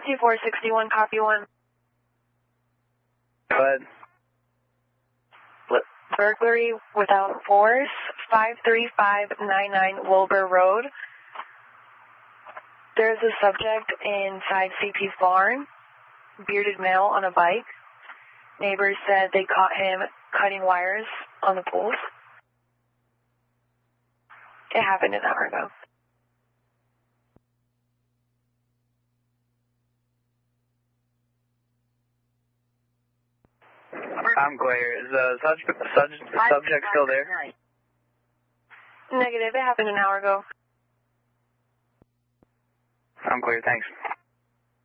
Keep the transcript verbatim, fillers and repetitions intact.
fifty-four sixty-one, copy one. Go ahead. Burglary without force, five three five nine nine Wilbur Road. There's a subject inside C P's barn, bearded male on a bike. Neighbors said they caught him cutting wires on the poles. It happened an hour ago. I'm clear. Is the subject, subject, subject still there? Negative. It happened an hour ago. I'm clear. Thanks.